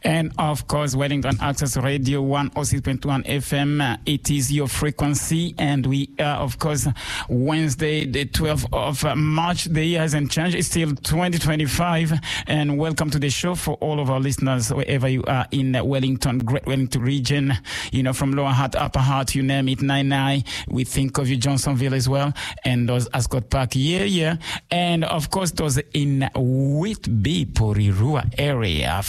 And of course, Wellington Access Radio 106.1 FM. It is your frequency. And we are, of course, Wednesday, the 12th of March. The year hasn't changed. It's still 2025. And welcome to the show for all of our listeners, wherever you are in Wellington, Great Wellington region, you know, from Lower Heart, Upper Heart, you name it, 99. We think of you, Johnsonville as well. And those Ascot Park, yeah. And of course, those in Whitby, Porirua area,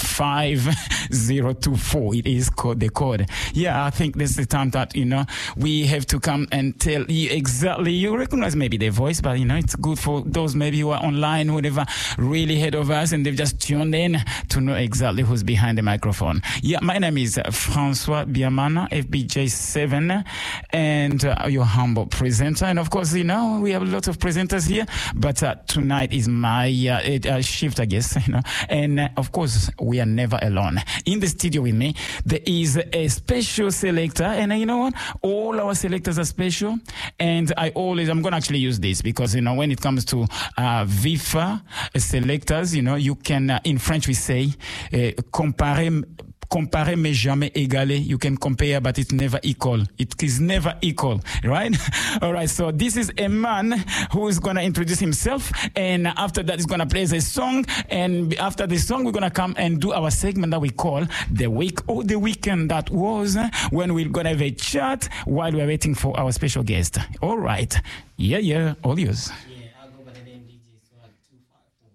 5024. It is called the code. Yeah, I think this is the time that, you know, we have to come and tell you exactly. You recognize maybe the voice, but, you know, it's good for those maybe who are online, whatever, really heard of us, and they've just tuned in to know exactly who's behind the microphone. Yeah, my name is Francois Biamana, FBJ7, and your humble presenter. And of course, you know, we have a lot of presenters here, but tonight is my shift, I guess, you know. And of course, we are never alone. In the studio with me, there is a special selector, and you know what? All our selectors are special, and I'm going to actually use this because, you know, when it comes to VIFA selectors, you know, you can, in French we say, comparer mais jamais égaler. You can compare, but it's never equal. It is never equal, right? All right, so this is a man who is going to introduce himself, and after that, he's going to play a song, and after the song, we're going to come and do our segment that we call The Week or The Weekend That Was, when we're going to have a chat while we're waiting for our special guest. All right. Yeah, all yours. I'll go by the name DJ Swag 254.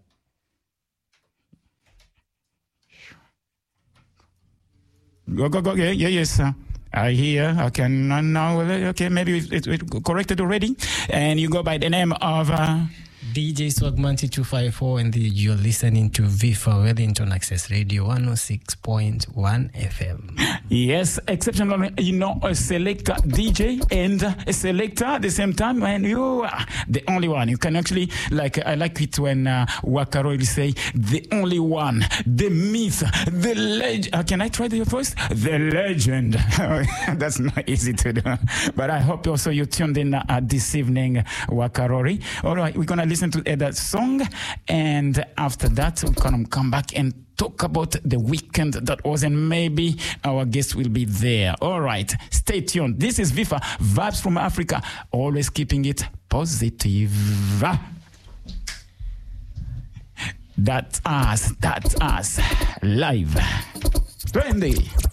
Go. Yeah, yes. I hear. I can now. Okay, maybe it's corrected already. And you go by the name of DJ Swagmanti 254, and you're listening to VIFA Wellington Access Radio 106.1 FM. Yes, exceptional. You know, a selector DJ and a selector at the same time, and you are the only one. You can actually, I like it when Wakaro will say, the only one, the myth, the legend. Can I try your voice? The legend. That's not easy to do. But I hope also you tuned in this evening, Wakarori. All right, we're going to listen to that song, and after that, we're going to come back and talk about the weekend that was, and maybe our guest will be there. All right, stay tuned. This is VIFA, Vibes from Africa, always keeping it positive. That's us, live. Trendy.